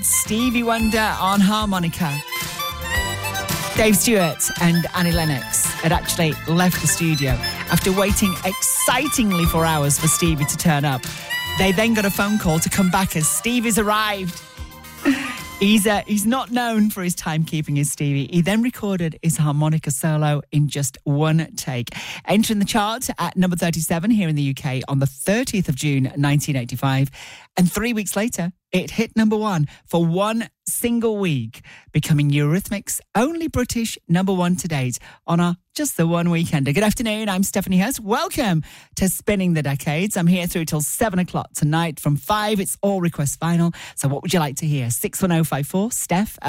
Stevie Wonder on harmonica. Dave Stewart and Annie Lennox had actually left the studio after waiting excitingly for hours for Stevie to turn up. They then got a phone call to come back as Stevie's arrived. He's not known for his timekeeping as Stevie. He then recorded his harmonica solo in just one take, entering the chart at number 37 here in the UK on the 30th of June 1985. And 3 weeks later, it hit number one for one single week, becoming Eurythmics' only British number one to date on our Just the One Weekender. Good afternoon, I'm Stephanie Hurst. Welcome to Spinning the Decades. I'm here through till 7 o'clock tonight. From 5, it's all request vinyl. So what would you like to hear? 61054 Steph